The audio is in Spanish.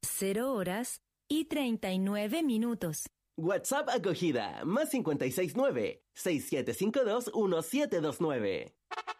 0 horas y 39 minutos. WhatsApp acogida, +569 6752 1729.